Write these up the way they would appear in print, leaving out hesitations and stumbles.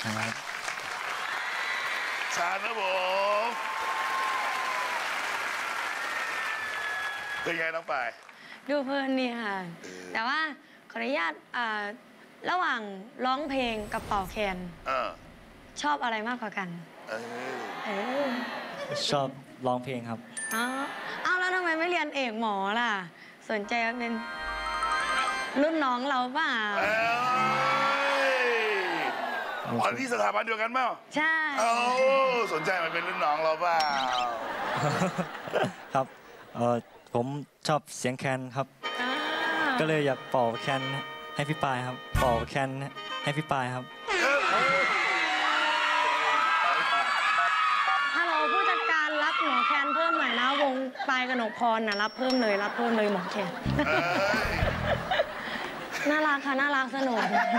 ชาญนะผมเป็นไงน้องปายดูเพลินดีค่ะแต่ว่าขออนุญาตระหว่างร้องเพลงกับเป่าแคนชอบอะไรมากกว่ากันชอบร้องเพลงครับอ้าวแล้วทำไมไม่เรียนเอกหมอล่ะสนใจเป็นรุ่นน้องเราเปล่าอ๋อที่สถาบันเดียวกันเปล่าใช่สนใจมันเป็นรุ่นน้องเราเปล่าครับผมชอบเสียงแคนครับก็เลยอยากเป่าแคนให้พี่ปายครับเป่าแคนให้พี่ปายครับฮัลโหลผู้จัดการรับหมอแคนเพิ่มหน่อยนะวงปายกนกพรนะรับเพิ่มเลยหมอแคนน่ารักค่ะน่ารักสนุก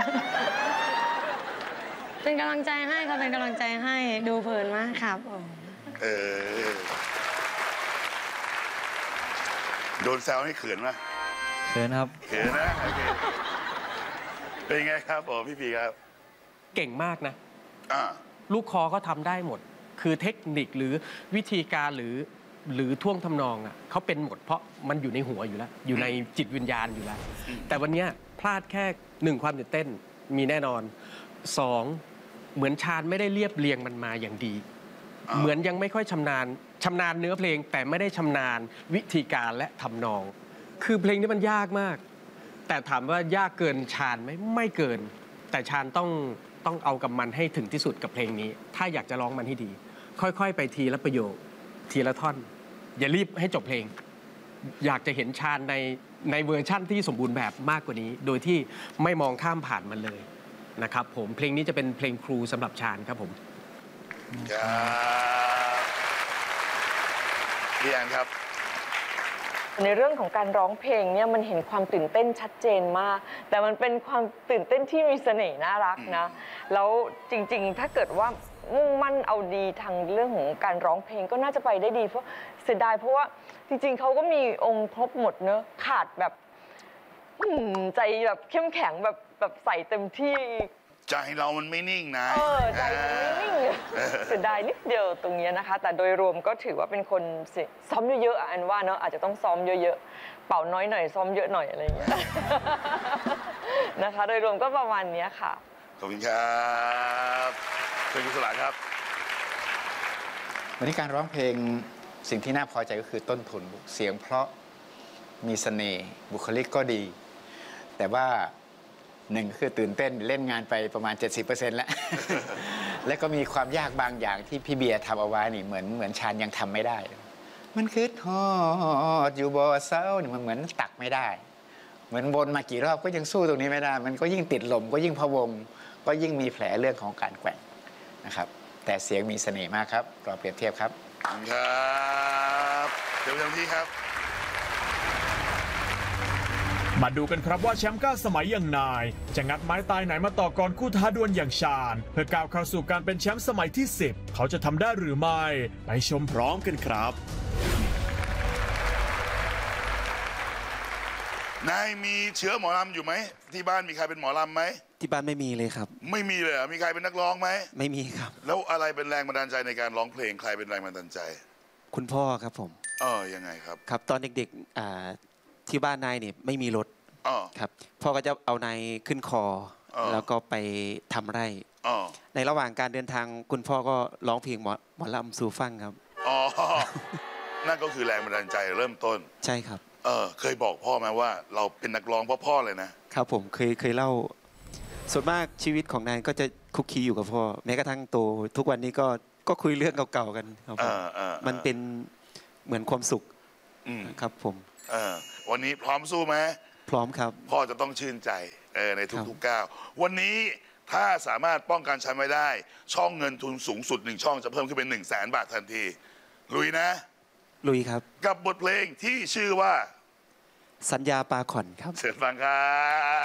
เป็นกำลังใจให้ค่ะเป็นกำลังใจให้ดูเพลินมากครับโดนแซวให้เขินไหมเขินครับเขินนะโอเคเป็นไงครับพี่พีครับเก่งมากนะลูกคอเขาทำได้หมดคือเทคนิคหรือวิธีการหรือท่วงทำนองเขาเป็นหมดเพราะมันอยู่ในหัวอยู่แล้วอยู่ในจิตวิญญาณอยู่แล้วแต่วันนี้พลาดแค่1ความตื่นเต้นมีแน่นอน2เหมือนชาญไม่ได้เรียบเรียงมันมาอย่างดีเหมือนยังไม่ค่อยชำนาญเนื้อเพลงแต่ไม่ได้ชำนาญวิธีการและทำนองคือเพลงนี้มันยากมากแต่ถามว่ายากเกินชาญไหมไม่เกินแต่ชาญต้องเอากับมันให้ถึงที่สุดกับเพลงนี้ถ้าอยากจะร้องมันให้ดีค่อยๆไปทีละประโยคทีละท่อนอย่ารีบให้จบเพลงอยากจะเห็นชาญในเวอร์ชั่นที่สมบูรณ์แบบมากกว่านี้โดยที่ไม่มองข้ามผ่านมันเลยนะครับผมเพลงนี้จะเป็นเพลงครูสำหรับชาญครับผมพี่แอนครับในเรื่องของการร้องเพลงเนี่ยมันเห็นความตื่นเต้นชัดเจนมากแต่มันเป็นความตื่นเต้นที่มีเสน่ห์น่ารักนะแล้วจริงๆถ้าเกิดว่ามุ่งมั่นเอาดีทางเรื่องของการร้องเพลงก็น่าจะไปได้ดีเพราะเสียดายเพราะว่าจริงๆเขาก็มีองค์ครบหมดเนอะขาดแบบใจแบบเข้มแข็งแบบใส่เต็มที่ใจเรามันไม่นิ่งนะใจมันไม่นิ่งเสียดายนิดเดียวตรงนี้นะคะแต่โดยรวมก็ถือว่าเป็นคนซ้อมเยอะๆอันว่าเนาะอาจจะต้องซ้อมเยอะๆเป่าน้อยหน่อยซ้อมเยอะหน่อยอะไรอย่างเงี้ยนะคะโดยรวมก็ประมาณนี้ค่ะขอบคุณครับเป็นกุศลครับวันนี้การร้องเพลงสิ่งที่น่าพอใจก็คือต้นทุนเสียงเพราะมีเสน่ห์บุคลิกก็ดีแต่ว่าหนึ่งคือตื่นเต้นเล่นงานไปประมาณ 70% แล้ว และก็มีความยากบางอย่างที่พี่เบียร์ทำเอาไว้นี่เหมือนชาญยังทำไม่ได้มันคือทอดอยู่บ่อเศร้านี่มันเหมือนตักไม่ได้เหมือนวนมากี่รอบก็ยังสู้ตรงนี้ไม่ได้มันก็ยิ่งติดลมก็ยิ่งพะวงก็ยิ่งมีแผลเรื่องของการแกว่งนะครับแต่เสียงมีเสน่ห์มากครับรอเปรียบเทียบครับครับเดี๋ยวอย่างที่ครับมาดูกันครับว่าแชมป์9 สมัยอย่างนายจะงัดไม้ตายไหนมาต่อกรคู่ท้าดวลอย่างชาญเพื่อก้าวเข้าสู่การเป็นแชมป์สมัยที่10เขาจะทำได้หรือไม่ไปชมพร้อมกันครับนายมีเชื้อหมอลำอยู่ไหมที่บ้านมีใครเป็นหมอลำไหมที่บ้านไม่มีเลยครับไม่มีเลยมีใครเป็นนักร้องไหมไม่มีครับแล้วอะไรเป็นแรงบันดาลใจในการร้องเพลงใครเป็นแรงบันดาลใจคุณพ่อครับผมยังไงครับครับตอนเด็กๆที่บ้านนายเนี่ยไม่มีรถครับพ่อก็จะเอานายขึ้นคอแล้วก็ไปทำไร่ในระหว่างการเดินทางคุณพ่อก็ร้องเพลงหมอลำสู่ฟังครับนั่นก็คือแรงบันดาลใจเริ่มต้นใช่ครับเคยบอกพ่อไหมว่าเราเป็นนักร้องเพราะพ่อเลยนะครับผมเคยเล่าส่วนมากชีวิตของนายก็จะคุกคีอยู่กับพ่อแม้กระทั่งโตทุกวันนี้ก็คุยเรื่องเก่าๆกันครับผมมันเป็นเหมือนความสุขครับผมวันนี้พร้อมสู้ไหมพร้อมครับพ่อจะต้องชื่นใจในทุกๆก้าววันนี้ถ้าสามารถป้องกันแชมป์ไว้ได้ช่องเงินทุนสูงสุด1ช่องจะเพิ่มขึ้นเป็น100,000 บาททันทีลุยนะลุยครับกับบทเพลงที่ชื่อว่าสัญญาปลาขอนครับเชิญฟังครับ